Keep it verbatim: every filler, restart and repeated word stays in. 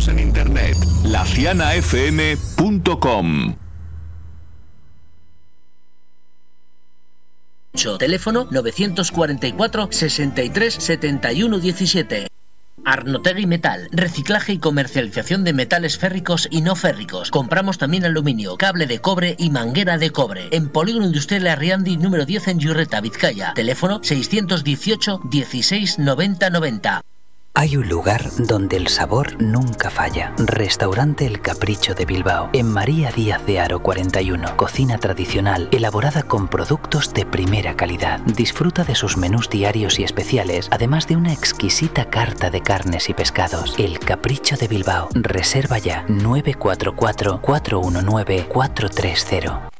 Síguenos en internet, la ciana f m punto com. Teléfono novecientos cuarenta y cuatro, sesenta y tres, setenta y uno diecisiete. Arnotegui Metal, reciclaje y comercialización de metales férricos y no férricos. Compramos también aluminio, cable de cobre y manguera de cobre. En Polígono Industrial Arriandi número diez en Yurreta, Vizcaya. Teléfono seiscientos dieciocho, dieciséis, noventa, noventa. Hay un lugar donde el sabor nunca falla. Restaurante El Capricho de Bilbao. En María Díaz de Haro cuarenta y uno. Cocina tradicional, elaborada con productos de primera calidad. Disfruta de sus menús diarios y especiales, además de una exquisita carta de carnes y pescados. El Capricho de Bilbao. Reserva ya nueve cuatro cuatro, cuatro uno nueve, cuatro tres cero.